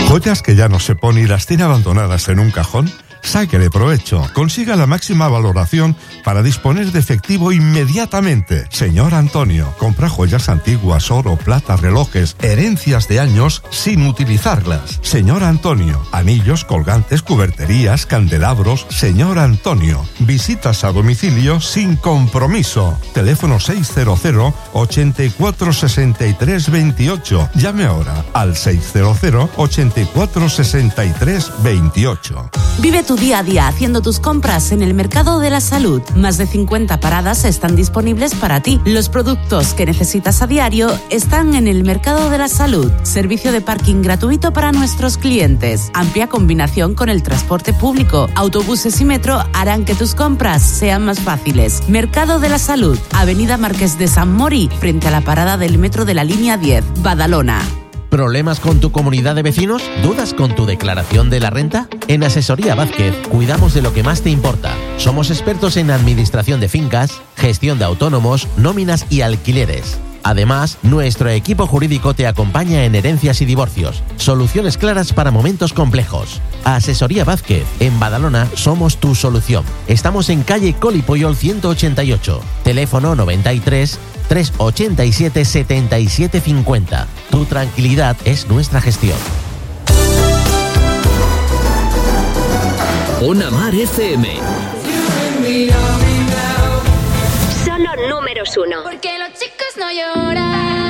¿Joyas que ya no se pone y las tiene abandonadas en un cajón? Sáquele provecho. Consiga la máxima valoración para disponer de efectivo inmediatamente. Señor Antonio, compra joyas antiguas, oro, plata, relojes, herencias de años sin utilizarlas. Señor Antonio, anillos, colgantes, cuberterías, candelabros. Señor Antonio, visitas a domicilio sin compromiso. Teléfono 600 84 63 28. Llame ahora al 600 84 63 28. Vive tu día a día haciendo tus compras en el Mercado de la Salud. Más de 50 paradas están disponibles para ti. Los productos que necesitas a diario están en el Mercado de la Salud. Servicio de parking gratuito para nuestros clientes. Amplia combinación con el transporte público. Autobuses y metro harán que tus compras sean más fáciles. Mercado de la Salud. Avenida Marqués de San Mori, frente a la parada del metro de la línea 10, Badalona. ¿Problemas con tu comunidad de vecinos? ¿Dudas con tu declaración de la renta? En Asesoría Vázquez cuidamos de lo que más te importa. Somos expertos en administración de fincas, gestión de autónomos, nóminas y alquileres. Además, nuestro equipo jurídico te acompaña en herencias y divorcios. Soluciones claras para momentos complejos. Asesoría Vázquez, en Badalona somos tu solución. Estamos en calle Colipollo 188. Teléfono 93 387 7750. Tu tranquilidad es nuestra gestión. Ona Mar FM. Solo números 1. Porque los chicos no lloran.